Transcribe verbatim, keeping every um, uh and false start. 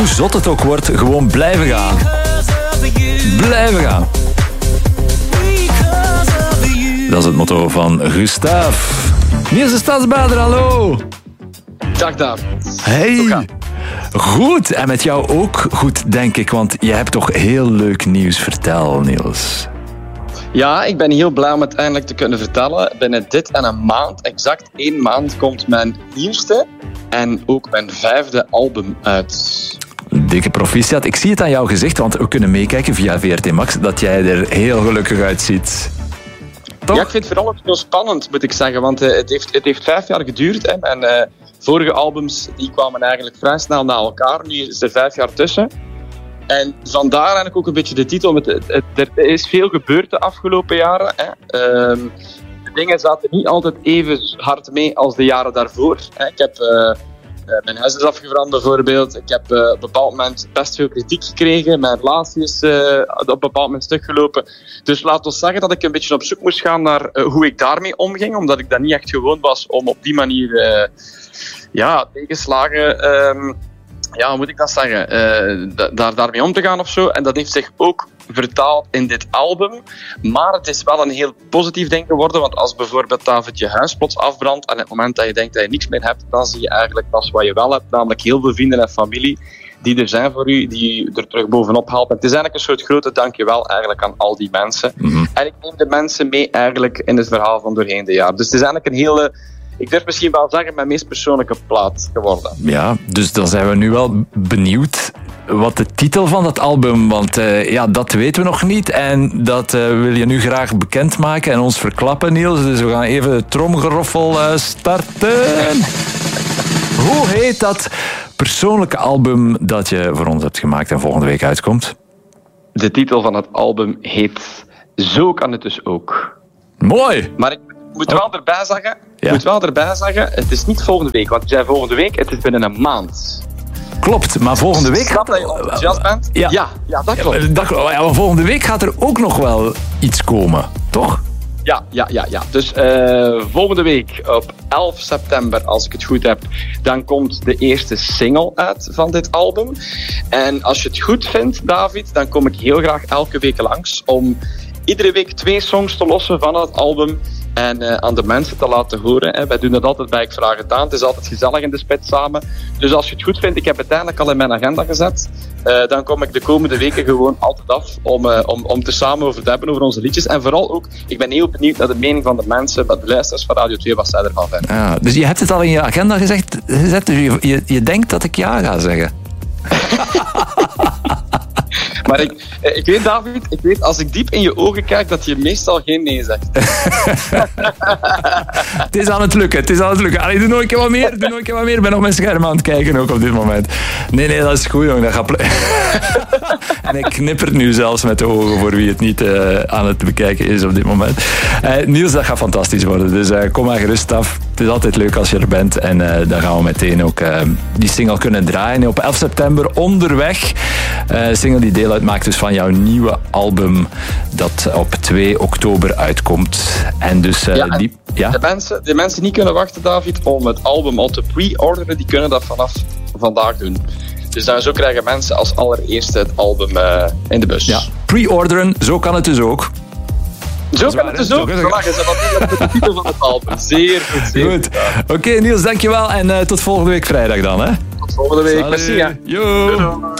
hoe zot het ook wordt, gewoon blijven gaan. Blijven gaan. Dat is het motto van Gustav. Niels de Stadsbader, hallo. Dag David. Hey. Goed, en met jou ook goed, denk ik, want je hebt toch heel leuk nieuws. Vertel, Niels. Ja, ik ben heel blij om het eindelijk te kunnen vertellen. Binnen dit en een maand, exact één maand, komt mijn nieuwste en ook mijn vijfde album uit. Dikke proficiat. Ik zie het aan jouw gezicht, want we kunnen meekijken via V R T Max, dat jij er heel gelukkig uitziet. Toch? Ja, ik vind het vooral ook heel spannend, moet ik zeggen, want uh, het, heeft, het heeft vijf jaar geduurd. Hè. Mijn uh, vorige albums die kwamen eigenlijk vrij snel na elkaar. Nu is er vijf jaar tussen. En vandaar eigenlijk ook een beetje de titel. Met het, het, er is veel gebeurd de afgelopen jaren. Hè. Um, de dingen zaten niet altijd even hard mee als de jaren daarvoor. Hè. Ik heb... Uh, Uh, mijn huis is afgebrand bijvoorbeeld. Ik heb uh, op een bepaald moment best veel kritiek gekregen. Mijn relatie is uh, op een bepaald moment stuk gelopen. Dus laat ons zeggen dat ik een beetje op zoek moest gaan naar uh, hoe ik daarmee omging. Omdat ik dat niet echt gewoon was om op die manier uh, ja, tegenslagen... Um, ja, hoe moet ik dat zeggen? Uh, da- daar, daarmee om te gaan of zo. En dat heeft zich ook vertaald in dit album. Maar het is wel een heel positief ding geworden. Want als bijvoorbeeld, David, je huis plots afbrandt en op het moment dat je denkt dat je niks meer hebt, dan zie je eigenlijk pas wat je wel hebt. Namelijk heel veel vrienden en familie die er zijn voor u, die je er terug bovenop helpen. Het is eigenlijk een soort grote dankjewel eigenlijk aan al die mensen. Mm-hmm. En ik neem de mensen mee eigenlijk in het verhaal van doorheen de jaar. Dus het is eigenlijk een hele... Ik durf misschien wel zeggen, mijn meest persoonlijke plaat geworden. Ja, dus dan zijn we nu wel benieuwd wat de titel van dat album, want uh, ja, dat weten we nog niet. En dat uh, wil je nu graag bekendmaken en ons verklappen, Niels. Dus we gaan even het tromgeroffel uh, starten. Hoe heet dat persoonlijke album dat je voor ons hebt gemaakt en volgende week uitkomt? De titel van het album heet Zo kan het dus ook. Mooi! Maar ik moet wel erbij zeggen, ja. moet wel erbij zeggen, het is niet volgende week, want ik zei volgende week, het is binnen een maand. Klopt, maar volgende week... Snap dat je enthousiast bent? Ja. Ja, ja, dat klopt. Ja, dat, ja, maar volgende week gaat er ook nog wel iets komen, toch? Ja, ja, ja, ja. Dus uh, volgende week op elf september, als ik het goed heb, dan komt de eerste single uit van dit album. En als je het goed vindt, David, dan kom ik heel graag elke week langs om iedere week twee songs te lossen van het album en uh, aan de mensen te laten horen. Hè. Wij doen dat altijd bij Ik Vraag Het Aan. Het is altijd gezellig in de spits samen. Dus als je het goed vindt, ik heb het uiteindelijk al in mijn agenda gezet. Uh, dan kom ik de komende weken gewoon altijd af om, uh, om, om te samen over te hebben over onze liedjes. En vooral ook, ik ben heel benieuwd naar de mening van de mensen, de luisteraars van Radio twee, wat zij ervan vinden. Ja, dus je hebt het al in je agenda gezegd, gezet, dus je, je, je denkt dat ik ja ga zeggen. Maar ik, ik weet, David, ik weet, als ik diep in je ogen kijk, dat je meestal geen nee zegt. Het is aan het lukken, het is aan het lukken. Allee, doe nog een keer wat meer, doe nog een keer wat meer. Ik ben nog mijn scherm aan het kijken ook op dit moment. Nee, nee, dat is goed, jong. Dat gaat ple- en ik knipper nu zelfs met de ogen voor wie het niet uh, aan het bekijken is op dit moment. Uh, Niels, dat gaat fantastisch worden. Dus uh, kom maar gerust af. Het is altijd leuk als je er bent. En uh, dan gaan we meteen ook uh, die single kunnen draaien. Op elf september onderweg. Uh, single die deel uitmaakt dus van jouw nieuwe album dat op twee oktober uitkomt. En dus uh, ja, en die... Ja? De mensen, de mensen die niet kunnen wachten, David, om het album al te pre-orderen, die kunnen dat vanaf vandaag doen. Dus dan zo krijgen mensen als allereerste het album uh, in de bus. Ja, pre-orderen, zo kan het dus ook. Zo kan het dus ook. Zo lachen ze natuurlijk met de titel van het album. Zeer goed, zeer goed. Oké, okay, Niels, dankjewel. En uh, tot volgende week vrijdag dan, hè? Tot volgende week. Merci, ja. Yo.